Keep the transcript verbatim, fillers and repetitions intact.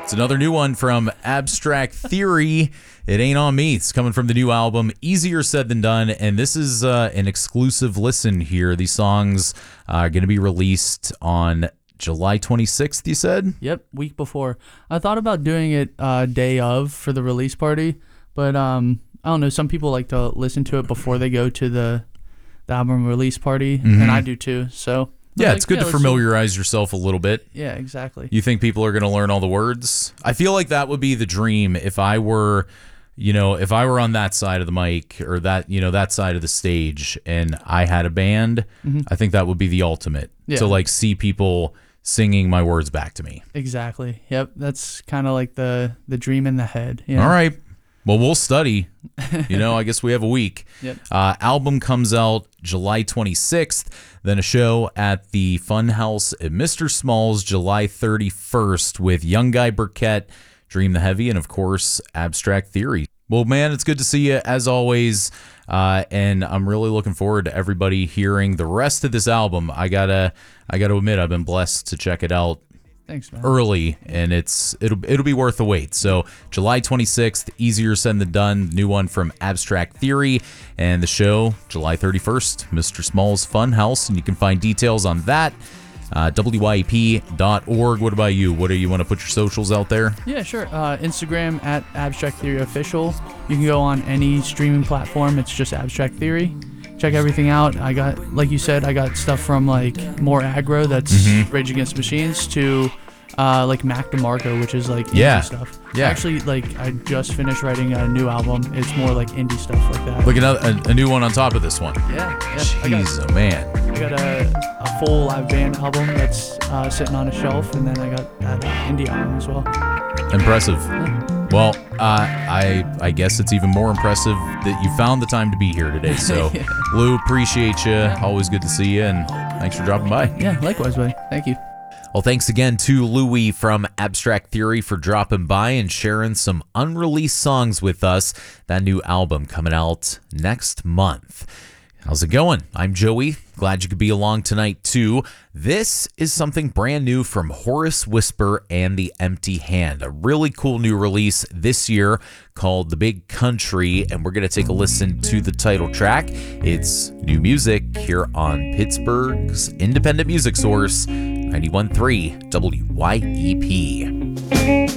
It's another new one from Abstract Theory. It Ain't On Me. It's coming from the new album, Easier Said Than Done, and this is uh, an exclusive listen here. These songs are going to be released on July twenty-sixth, you said? Yep, week before. I thought about doing it uh, day of for the release party, but um, I don't know. Some people like to listen to it before they go to the, the album release party, Mm-hmm. and I do too. So Yeah, like, it's good yeah, to let's familiarize yourself a little bit. do- Yeah, exactly. You think people are going to learn all the words? I feel like that would be the dream if I were, you know, if I were on that side of the mic or that, you know, that side of the stage and I had a band. Mm-hmm. I think that would be the ultimate Yeah. to like see people singing my words back to me. Exactly. Yep, that's kind of like the the dream in the head. You know? All right. Well, we'll study. You know, I guess we have a week. Yep. Uh, album comes out July twenty-sixth. Then a show at the Funhouse at Mister Smalls July thirty-first with Young Guy Burkett, Dream the Heavy, and of course, Abstract Theory. Well, man, it's good to see you as always. Uh, and I'm really looking forward to everybody hearing the rest of this album. I gotta, I gotta admit, I've been blessed to check it out Thanks, man. early, and it's it'll it'll be worth the wait. So July twenty-sixth, Easier Said Than Done, new one from Abstract Theory, and the show July thirty-first, Mister Small's Funhouse, and you can find details on that. Uh, W Y E P dot org. What about you? What do you want to put your socials out there? Yeah, sure. Uh, Instagram at Abstract Theory Official. You can go on any streaming platform. It's just Abstract Theory. Check everything out. I got, like you said, I got stuff from like more aggro, that's Mm-hmm. Rage Against the Machines, to uh, like Mac DeMarco, which is like indie Yeah. stuff. Yeah. Actually, like I just finished writing a new album. It's more like indie stuff like that. Like another a, a new one on top of this one. yeah, yeah. I got, Jeez, oh man. I got a, a full live band album that's uh, sitting on a shelf, and then I got that uh, indie album as well. Impressive. Well, uh, I I guess it's even more impressive that you found the time to be here today. So, Yeah. Lou, appreciate you. Always good to see you, and thanks for dropping by. Yeah, likewise, buddy. Thank you. Well, thanks again to Louie from Abstract Theory for dropping by and sharing some unreleased songs with us. That new album coming out next month. How's it going? I'm Joey. Glad you could be along tonight, too. This is something brand new from Horace Whisper and The Empty Hand, a really cool new release this year called The Big Country, and we're going to take a listen to the title track. It's new music here on Pittsburgh's independent music source, ninety-one point three W Y E P.